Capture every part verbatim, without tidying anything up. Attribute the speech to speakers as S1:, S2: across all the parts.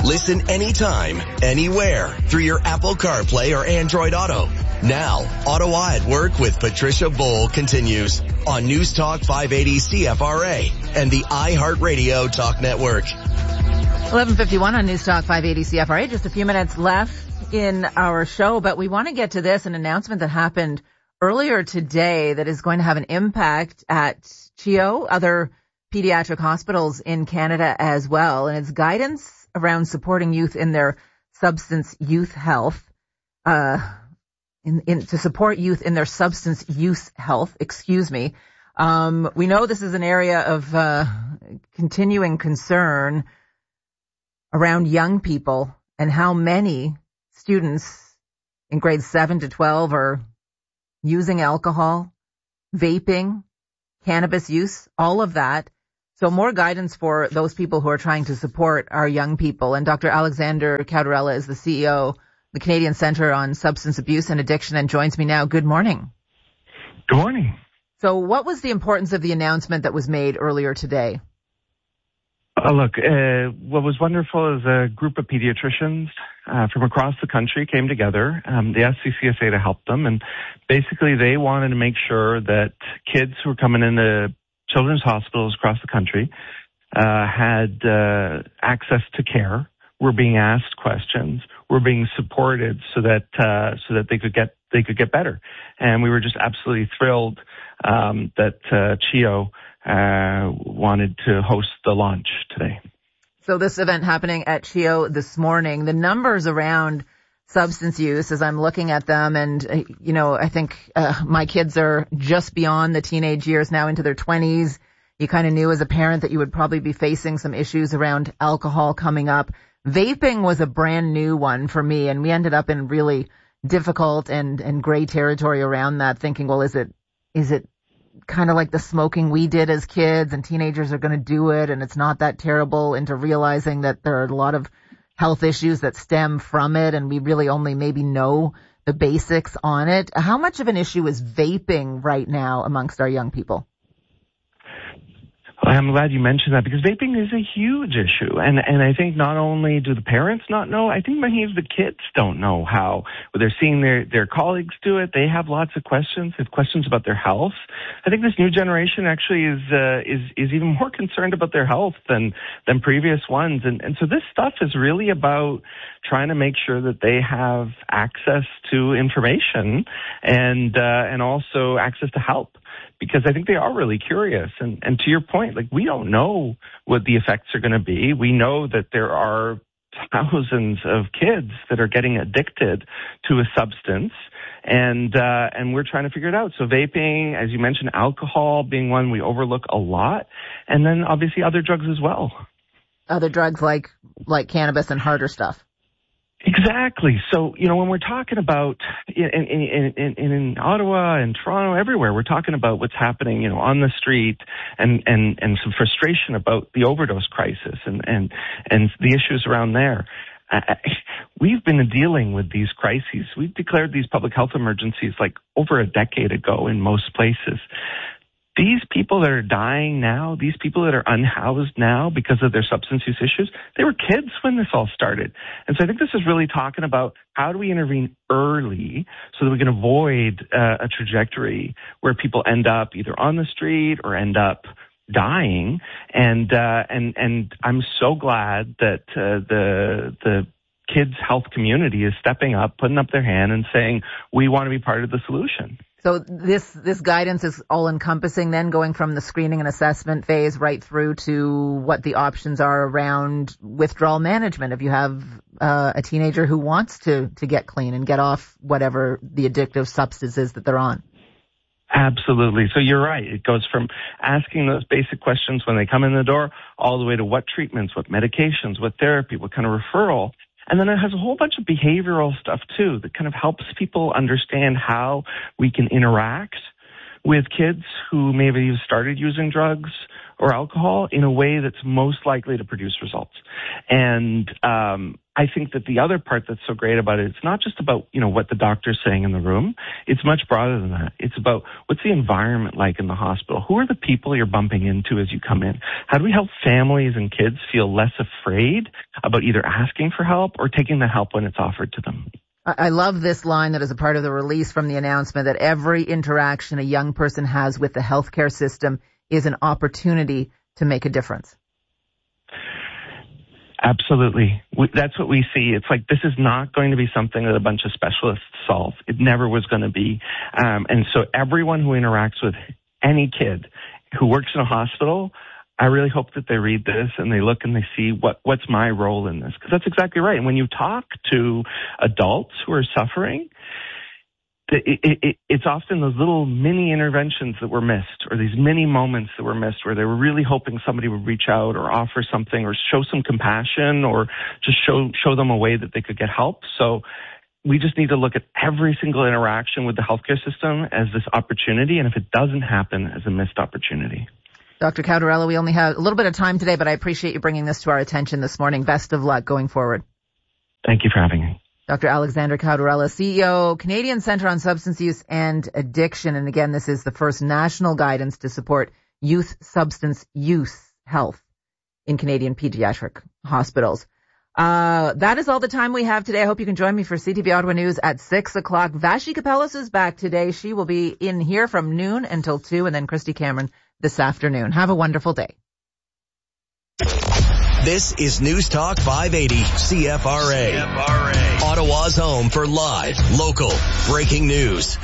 S1: Listen anytime, anywhere through your Apple CarPlay or Android Auto. Now, Ottawa at Work with Patricia Bowl continues on News Talk five eighty C F R A and the iHeartRadio Talk Network.
S2: eleven fifty-one on News Talk five eighty C F R A. Just a few minutes left in our show, but we want to get to this, an announcement that happened earlier today that is going to have an impact at CHEO, other pediatric hospitals in Canada as well, and it's guidance around supporting youth in their substance youth health, uh, in, in, to support youth in their substance use health, excuse me. Um, we know this is an area of, uh, continuing concern around young people and how many students in grades seven to twelve are using alcohol, vaping, cannabis use, all of that. So more guidance for those people who are trying to support our young people. And Doctor Alexander Caudarella is the C E O of the Canadian Centre on Substance Abuse and Addiction and joins me now. Good morning.
S3: Good morning.
S2: So what was the importance of the announcement that was made earlier today?
S3: Uh, look, uh, what was wonderful is a group of pediatricians uh, from across the country came together, um, the S C C S A to help them. And basically they wanted to make sure that kids who were coming into children's hospitals across the country uh, had uh, access to care, were being asked questions, were being supported so that uh, so that they could get they could get better. And we were just absolutely thrilled um, that uh, CHEO uh, wanted to host the launch today.
S2: So this event happening at CHEO this morning, the numbers around substance use, as I'm looking at them, and, uh, you know, I think uh, my kids are just beyond the teenage years now into their twenties. You kind of knew as a parent that you would probably be facing some issues around alcohol coming up. Vaping was a brand new one for me, and we ended up in really difficult and, and gray territory around that, thinking, well, is it is it kind of like the smoking we did as kids and teenagers are going to do it and it's not that terrible, into realizing that there are a lot of health issues that stem from it, and we really only maybe know the basics on it. How much of an issue is vaping right now amongst our young people?
S3: I'm glad you mentioned that, because vaping is a huge issue. And and I think not only do the parents not know, I think many of the kids don't know how. They're seeing their, their colleagues do it. They have lots of questions. They have questions about their health. I think this new generation actually is uh, is is even more concerned about their health than than previous ones. And and so this stuff is really about trying to make sure that they have access to information and uh, and also access to help. Because I think they are really curious. And, and to your point, like, we don't know what the effects are going to be. We know that there are thousands of kids that are getting addicted to a substance, and uh, and we're trying to figure it out. So vaping, as you mentioned, alcohol being one we overlook a lot, and then obviously other drugs as well.
S2: Other drugs like like cannabis and harder stuff.
S3: Exactly. So, you know, when we're talking about in, in, in, in, in Ottawa and Toronto, everywhere, we're talking about what's happening, you know, on the street, and, and, and some frustration about the overdose crisis and, and, and the issues around there. Uh, we've been dealing with these crises. We've declared these public health emergencies like over a decade ago in most places. These people that are dying now, these people that are unhoused now because of their substance use issues, they were kids when this all started. And so I think this is really talking about how do we intervene early so that we can avoid uh, a trajectory where people end up either on the street or end up dying. And uh, and and I'm so glad that uh, the the kids' health community is stepping up, putting up their hand and saying, we want to be part of the solution.
S2: So this this guidance is all-encompassing then, going from the screening and assessment phase right through to what the options are around withdrawal management if you have uh, a teenager who wants to, to get clean and get off whatever the addictive substance is that they're on.
S3: Absolutely. So you're right. It goes from asking those basic questions when they come in the door all the way to what treatments, what medications, what therapy, what kind of referral. And then it has a whole bunch of behavioral stuff, too, that kind of helps people understand how we can interact with kids who maybe have started using drugs or alcohol in a way that's most likely to produce results. And um, I think that the other part that's so great about it, it's not just about, you know, what the doctor's saying in the room. It's much broader than that. It's about what's the environment like in the hospital? Who are the people you're bumping into as you come in? How do we help families and kids feel less afraid about either asking for help or taking the help when it's offered to them?
S2: I love this line that is a part of the release from the announcement that every interaction a young person has with the healthcare system is an opportunity to make a difference.
S3: Absolutely. We, that's what we see. It's like this is not going to be something that a bunch of specialists solve. It never was going to be. Um, and so everyone who interacts with any kid who works in a hospital, I really hope that they read this and they look and they see what, what's my role in this. Because that's exactly right. And when you talk to adults who are suffering, It, it, it, it's often those little mini interventions that were missed, or these mini moments that were missed where they were really hoping somebody would reach out or offer something or show some compassion or just show show them a way that they could get help. So we just need to look at every single interaction with the healthcare system as this opportunity, and if it doesn't happen, as a missed opportunity.
S2: Doctor Cautarella, we only have a little bit of time today, but I appreciate you bringing this to our attention this morning. Best of luck going forward.
S3: Thank you for having me.
S2: Doctor Alexander Cautarella, C E O, Canadian Centre on Substance Use and Addiction. And again, this is the first national guidance to support youth substance use health in Canadian pediatric hospitals. Uh, that is all the time we have today. I hope you can join me for C T V Ottawa News at six o'clock. Vashi Kapelos is back today. She will be in here from noon until two, and then Christy Cameron this afternoon. Have a wonderful day.
S1: This is News Talk five eighty C F R A. C F R A. Ottawa's home for live, local, breaking news.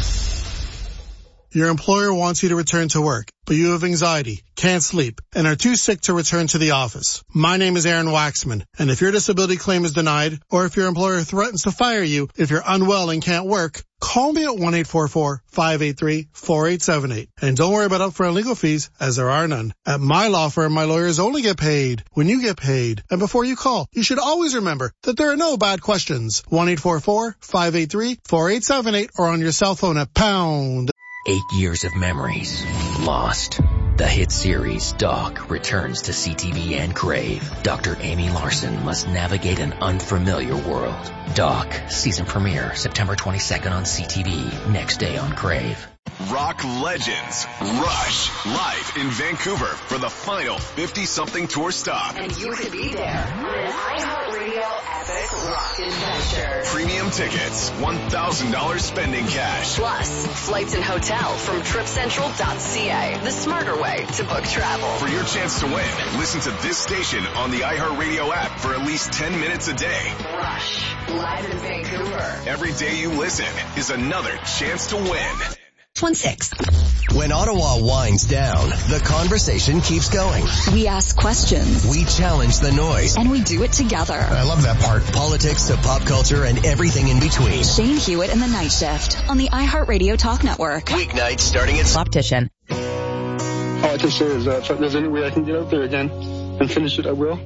S4: Your employer wants you to return to work, but you have anxiety, can't sleep, and are too sick to return to the office. My name is Aaron Waxman, and if your disability claim is denied, or if your employer threatens to fire you if you're unwell and can't work, call me at one eight four four, five eight three, four eight seven eight. And don't worry about upfront legal fees, as there are none. At my law firm, my lawyers only get paid when you get paid. And before you call, you should always remember that there are no bad questions. one eight four four, five eight three, four eight seven eight or on your cell phone at pound.
S5: Eight years of memories lost. The hit series Doc returns to C T V and Crave. Doctor Amy Larson must navigate an unfamiliar world. Doc, season premiere September twenty-second on C T V, next day on Crave.
S6: Rock legends Rush live in Vancouver for the final fifty-something tour stop.
S7: And you could be there on an iHeartRadio epic rock adventure.
S6: Premium tickets, one thousand dollars spending cash.
S7: Plus, flights and hotel from trip central dot c a, the smarter way to book travel.
S6: For your chance to win, listen to this station on the iHeartRadio app for at least ten minutes a day.
S7: Rush, live in Vancouver.
S6: Every day you listen is another chance to win.
S8: One six.
S1: When Ottawa winds down, the conversation keeps going.
S8: We ask questions.
S1: We challenge the noise.
S8: And we do it together.
S1: I love that part. Politics to pop culture and everything in between.
S8: Shane Hewitt and the Night Shift on the iHeartRadio Talk Network.
S1: Weeknights starting at
S9: Optician.
S10: All I can say is that if there's any way I can get out there again and finish it, I will.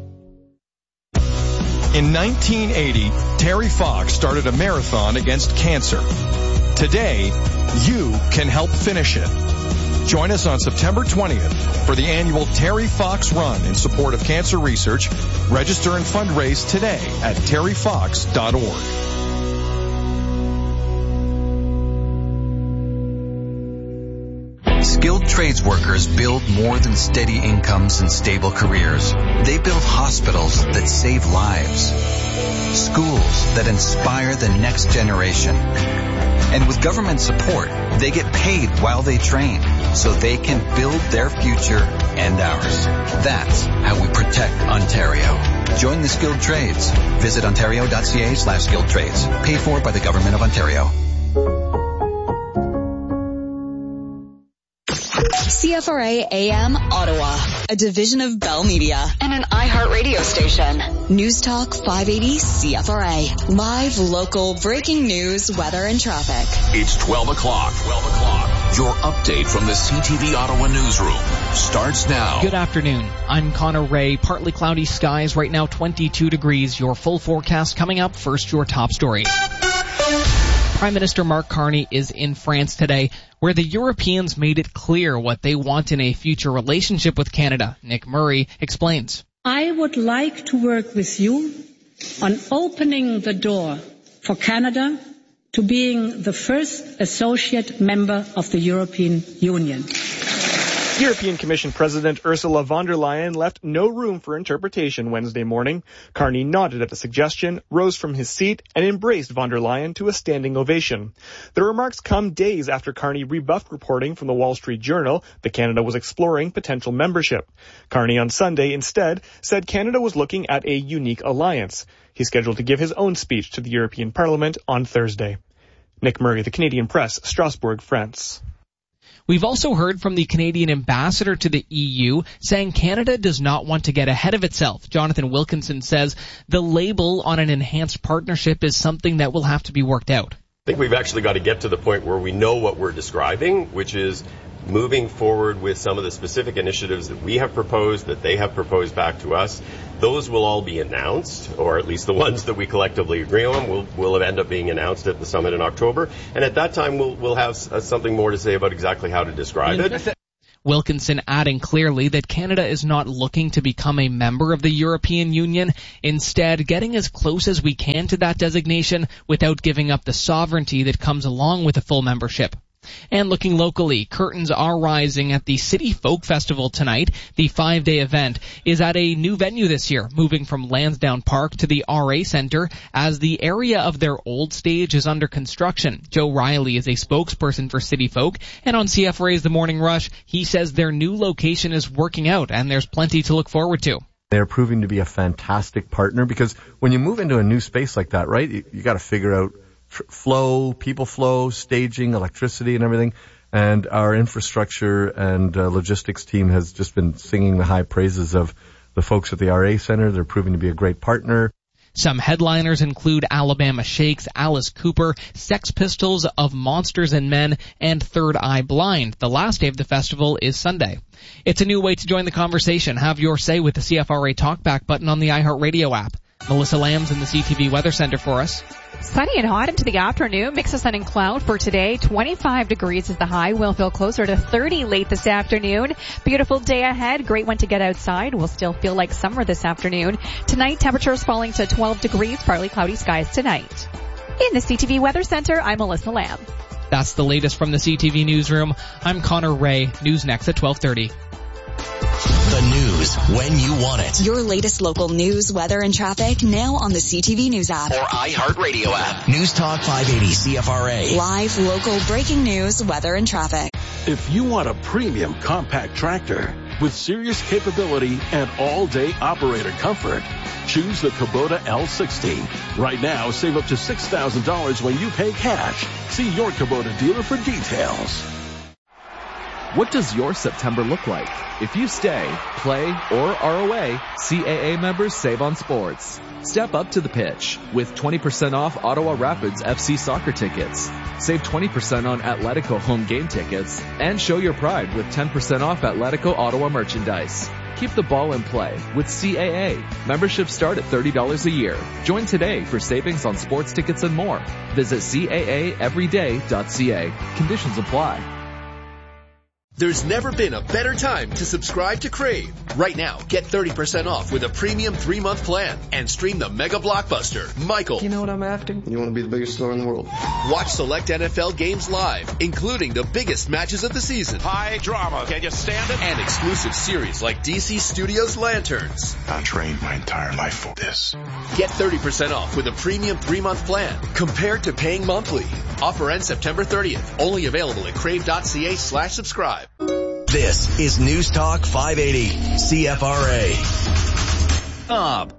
S11: In nineteen eighty, Terry Fox started a marathon against cancer. Today, you can help finish it. Join us on September twentieth for the annual Terry Fox Run in support of cancer research. Register and fundraise today at terry fox dot org.
S12: Skilled trades workers build more than steady incomes and stable careers. They build hospitals that save lives, schools that inspire the next generation. And with government support, they get paid while they train so they can build their future and ours. That's how we protect Ontario. Join the skilled trades. Visit ontario.ca slash skilled trades. Paid for by the Government of Ontario.
S8: C F R A A M Ottawa, a division of Bell Media
S7: and an iHeartRadio station.
S8: News Talk five eighty C F R A. Live, local, breaking news, weather, and traffic.
S6: It's twelve o'clock. twelve o'clock. Your update from the C T V Ottawa newsroom starts now.
S9: Good afternoon. I'm Connor Ray. Partly cloudy skies right now, twenty-two degrees. Your full forecast coming up. First, your top story. Prime Minister Mark Carney is in France today, where the Europeans made it clear what they want in a future relationship with Canada. Nick Murray explains.
S13: I would like to work with you on opening the door for Canada to being the first associate member of the European Union.
S14: European Commission President Ursula von der Leyen left no room for interpretation Wednesday morning. Carney nodded at the suggestion, rose from his seat, and embraced von der Leyen to a standing ovation. The remarks come days after Carney rebuffed reporting from the Wall Street Journal that Canada was exploring potential membership. Carney on Sunday instead said Canada was looking at a unique alliance. He's scheduled to give his own speech to the European Parliament on Thursday. Nick Murray, The Canadian Press, Strasbourg, France.
S9: We've also heard from the Canadian ambassador to the E U saying Canada does not want to get ahead of itself. Jonathan Wilkinson says the label on an enhanced partnership is something that will have to be worked out.
S15: I think we've actually got to get to the point where we know what we're describing, which is moving forward with some of the specific initiatives that we have proposed, that they have proposed back to us. Those will all be announced, or at least the ones that we collectively agree on will, will end up being announced at the summit in October. And at that time, we'll, we'll have something more to say about exactly how to describe it.
S9: Wilkinson adding clearly that Canada is not looking to become a member of the European Union, instead getting as close as we can to that designation without giving up the sovereignty that comes along with a full membership. And looking locally, curtains are rising at the City Folk Festival tonight. The five-day event is at a new venue this year, moving from Lansdowne Park to the R A Centre as the area of their old stage is under construction. Joe Riley is a spokesperson for City Folk, and on C F R A's The Morning Rush, he says their new location is working out and there's plenty to look forward to.
S16: They're proving to be a fantastic partner because when you move into a new space like that, right, you, you got to figure out flow, people flow, staging, electricity and everything. And our infrastructure and uh, logistics team has just been singing the high praises of the folks at the R A Center. They're proving to be a great partner.
S9: Some headliners include Alabama Shakes, Alice Cooper, Sex Pistols, Of Monsters and Men, and Third Eye Blind. The last day of the festival is Sunday. It's a new way to join the conversation. Have your say with the C F R A Talkback button on the iHeartRadio app. Melissa Lamb's in the C T V Weather Center for us.
S17: Sunny and hot into the afternoon. Mix of sun and cloud for today. twenty-five degrees is the high. We'll feel closer to thirty late this afternoon. Beautiful day ahead. Great one to get outside. We'll still feel like summer this afternoon. Tonight, temperatures falling to twelve degrees. Partly cloudy skies tonight. In the C T V Weather Center, I'm Melissa Lamb.
S9: That's the latest from the C T V Newsroom. I'm Connor Ray. News next at twelve thirty.
S1: The news when you want it.
S8: Your latest local news, weather, and traffic now on the C T V News app.
S1: Or iHeartRadio app. News Talk five eighty C F R A.
S8: Live, local, breaking news, weather, and traffic.
S18: If you want a premium compact tractor with serious capability and all-day operator comfort, choose the Kubota L sixty. Right now, save up to six thousand dollars when you pay cash. See your Kubota dealer for details.
S19: What does your September look like? If you stay, play, or are away, C A A members save on sports. Step up to the pitch with twenty percent off Ottawa Rapids F C soccer tickets. Save twenty percent on Atletico home game tickets and show your pride with ten percent off Atletico Ottawa merchandise. Keep the ball in play with C A A. Memberships start at thirty dollars a year. Join today for savings on sports tickets and more. Visit C A A everyday dot C A. Conditions apply.
S20: There's never been a better time to subscribe to Crave. Right now, get thirty percent off with a premium three-month plan and stream the mega blockbuster, Michael.
S21: You know what I'm after? You want to be the biggest star in the world.
S20: Watch select N F L games live, including the biggest matches of the season.
S22: High drama. Can you stand it?
S20: And exclusive series like D C Studios Lanterns.
S22: I trained my entire life for this.
S20: Get thirty percent off with a premium three-month plan compared to paying monthly. Offer ends September thirtieth. Only available at crave.ca slash subscribe.
S1: This is News Talk five eighty C F R A.
S23: Bob,